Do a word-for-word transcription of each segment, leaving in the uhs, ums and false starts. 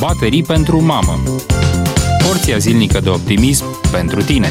Baterii pentru mamă. Porția zilnică de optimism pentru tine.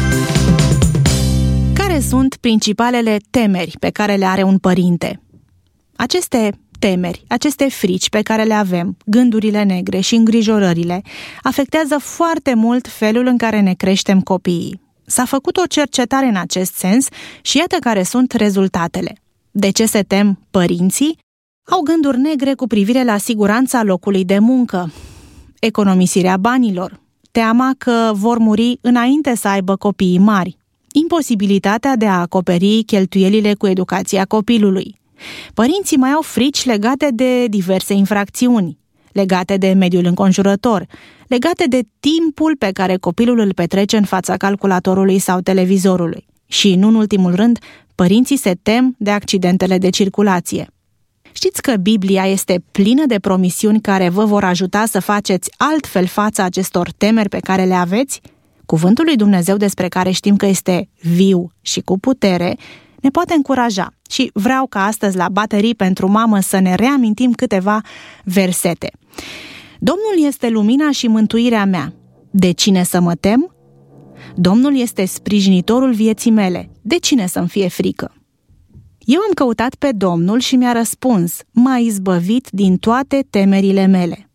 Care sunt principalele temeri pe care le are un părinte? Aceste temeri, aceste frici pe care le avem, gândurile negre și îngrijorările, afectează foarte mult felul în care ne creștem copiii. S-a făcut o cercetare în acest sens și iată care sunt rezultatele. De ce se tem părinții? Au gânduri negre cu privire la siguranța locului de muncă, economisirea banilor, teama că vor muri înainte să aibă copiii mari, imposibilitatea de a acoperi cheltuielile cu educația copilului. Părinții mai au frici legate de diverse infracțiuni, legate de mediul înconjurător, legate de timpul pe care copilul îl petrece în fața calculatorului sau televizorului. Și, nu în ultimul rând, părinții se tem de accidentele de circulație. Știți că Biblia este plină de promisiuni care vă vor ajuta să faceți altfel față acestor temeri pe care le aveți? Cuvântul lui Dumnezeu, despre care știm că este viu și cu putere, ne poate încuraja și vreau ca astăzi la Baterii pentru mamă să ne reamintim câteva versete. Domnul este lumina și mântuirea mea. De cine să mă tem? Domnul este sprijinitorul vieții mele. De cine să-mi fie frică? Eu am căutat pe Domnul și mi-a răspuns, m-a izbăvit din toate temerile mele.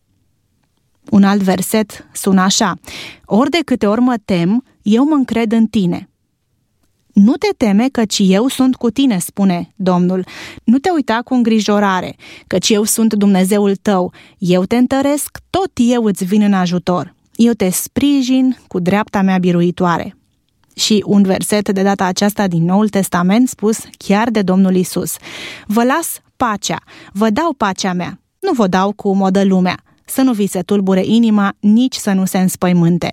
Un alt verset sună așa: ori de câte ori mă tem, eu mă încred în tine. Nu te teme, căci eu sunt cu tine, spune Domnul. Nu te uita cu îngrijorare, căci eu sunt Dumnezeul tău. Eu te întăresc, tot eu îți vin în ajutor. Eu te sprijin cu dreapta mea biruitoare. Și un verset de data aceasta din Noul Testament spus chiar de Domnul Iisus: vă las pacea, vă dau pacea mea, nu vă dau cum o dă lumea, să nu vi se tulbure inima, nici să nu se înspăimânte.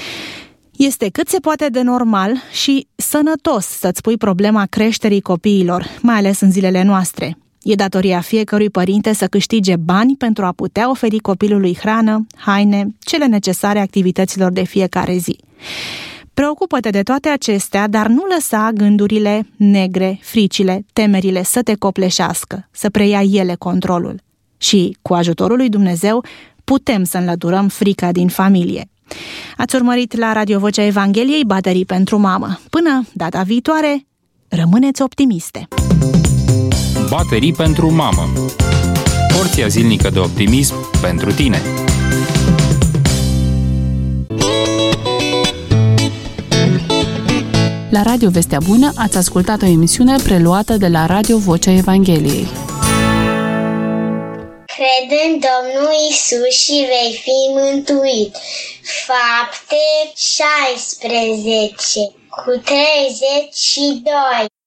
Este cât se poate de normal și sănătos să-ți pui problema creșterii copiilor, mai ales în zilele noastre. E datoria fiecărui părinte să câștige bani pentru a putea oferi copilului hrană, haine, cele necesare activităților de fiecare zi. Preocupă-te de toate acestea, dar nu lăsa gândurile negre, fricile, temerile să te copleșească, să preia ele controlul. Și, cu ajutorul lui Dumnezeu, putem să înlăturăm frica din familie. Ați urmărit la Radio Vocea Evangheliei Baterii pentru mamă. Până data viitoare, rămâneți optimiste! Baterii pentru mamă. Porția zilnică de optimism pentru tine. La Radio Vestea Bună ați ascultat o emisiune preluată de la Radio Vocea Evangheliei. Crede în Domnul Iisus și vei fi mântuit. Fapte șaisprezece cu treizeci și doi.